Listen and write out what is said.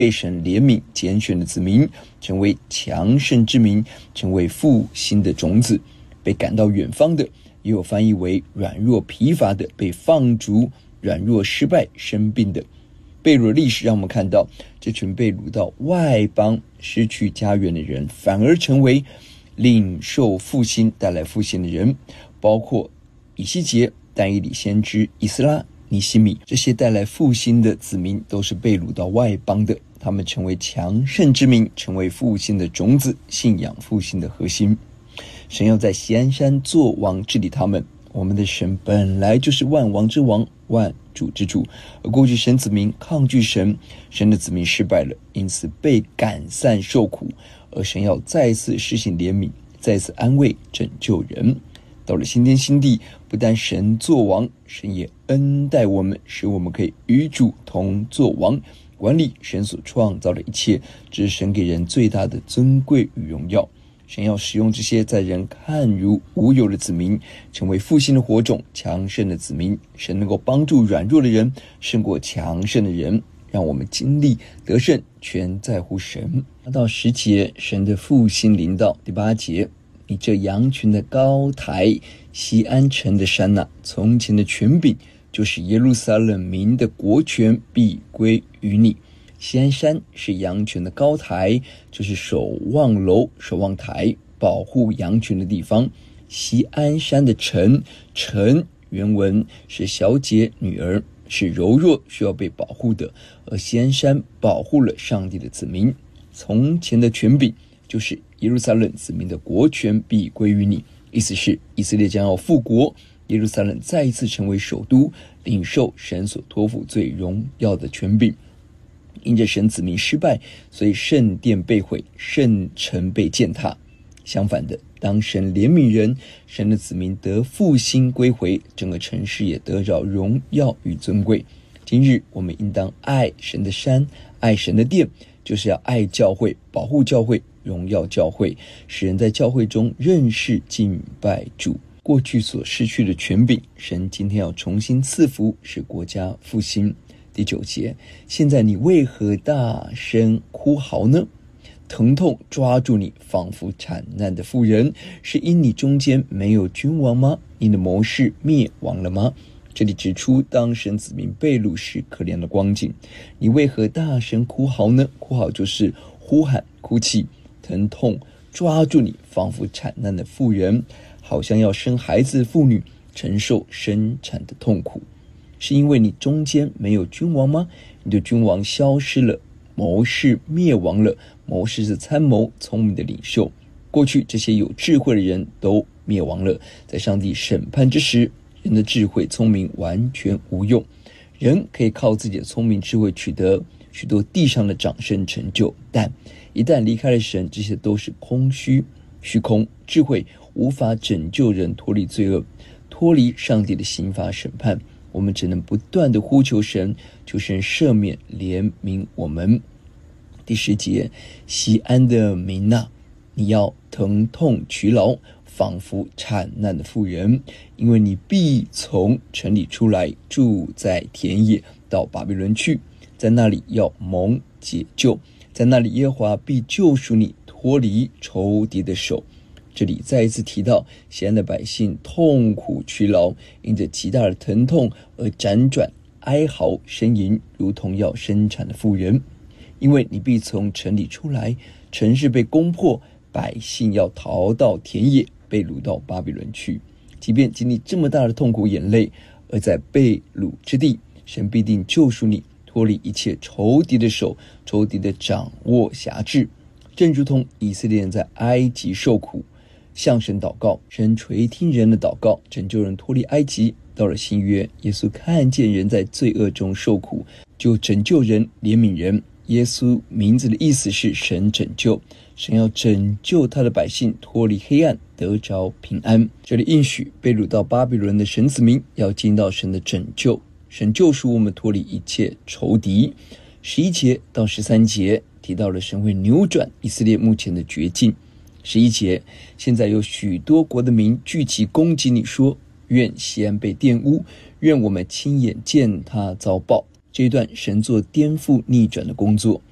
被神怜悯拣选的子民，成为强盛之民，成为复兴的种子。被赶到远方的，也有翻译为软弱疲乏的，被放逐、软弱失败生病的。被掳的历史让我们看到，这群被掳到外邦失去家园的人，反而成为领受复兴、带来复兴的人，包括以西结、但以理先知、以斯拉、尼希米，这些带来复兴的子民都是被掳到外邦的，他们成为强盛之民，成为复兴的种子，信仰复兴的核心。神要在锡安山作王治理他们。我们的神本来就是万王之王，万主之主，而过去神子民抗拒神，神的子民失败了，因此被赶散受苦，而神要再次施行怜悯，再次安慰拯救人。到了新天新地，不但神作王，神也恩待我们，使我们可以与主同作王，管理神所创造的一切，这是神给人最大的尊贵与荣耀。神要使用这些在人看如无有的子民，成为复兴的火种，强盛的子民。神能够帮助软弱的人胜过强盛的人，让我们经历得胜，全在乎神。到10节，神的复兴临到。第8节，你这羊群的高台，锡安城的山哪，从前的权柄，就是耶路撒冷民的国权，必归于你。锡安山是羊群的高台，就是守望楼、守望台，保护羊群的地方。锡安山的城原文是小姐女儿，是柔弱需要被保护的，而锡安山保护了上帝的子民。从前的权柄，就是耶路撒冷子民的国权，必归于你。意思是以色列将要复国，耶路撒冷再一次成为首都，领受神所托付最荣耀的权柄。因着神子民失败，所以圣殿被毁，圣城被践踏。相反的，当神怜悯人，神的子民得复兴归回，整个城市也得着荣耀与尊贵。今日我们应当爱神的山，爱神的殿，就是要爱教会，保护教会，荣耀教会，使人在教会中认识敬拜主。过去所失去的权柄，神今天要重新赐福，使国家复兴。第9节，现在你为何大声哭嚎呢？疼痛抓住你，仿佛惨难的妇人，是因你中间没有君王吗？你的谋士灭亡了吗？这里指出当神子民被掳时可怜的光景。你为何大声哭嚎呢？哭嚎就是呼喊、哭泣。疼痛抓住你，仿佛惨难的妇人，好像要生孩子的妇女承受生产的痛苦。是因为你中间没有君王吗？你的君王消失了，谋士灭亡了。谋士是参谋，聪明的领袖。过去这些有智慧的人都灭亡了，在上帝审判之时，人的智慧聪明完全无用。人可以靠自己的聪明智慧取得许多地上的掌声成就，但一旦离开了神，这些都是空虚空。智慧无法拯救人脱离罪恶，脱离上帝的刑罚审判。我们只能不断的呼求神，求神赦免怜悯我们。第10节，锡安的民哪，你要疼痛劬劳，仿佛惨难的妇人，因为你必从城里出来，住在田野，到巴比伦去，在那里要蒙解救，在那里耶和华必救赎你，脱离仇敌的手。这里再一次提到锡安的百姓痛苦劬劳，因着极大的疼痛而辗转哀嚎呻吟，如同要生产的妇人。因为你必从城里出来，城市被攻破，百姓要逃到田野，被掳到巴比伦去。即便经历这么大的痛苦眼泪，而在被掳之地，神必定救赎你，脱离一切仇敌的手，仇敌的掌握辖制。正如同以色列人在埃及受苦，向神祷告，神垂听人的祷告，拯救人脱离埃及。到了新约，耶稣看见人在罪恶中受苦，就拯救人，怜悯人。耶稣名字的意思是神拯救，神要拯救他的百姓脱离黑暗，得着平安。这里应许被掳到巴比伦的神子民要进到神的拯救，神救赎我们脱离一切仇敌。11节到13节提到了神会扭转以色列目前的绝境。11节，现在有许多国的民聚集攻击你，说愿锡安被玷污，愿我们亲眼见他遭报。这一段神做颠覆逆转的工作，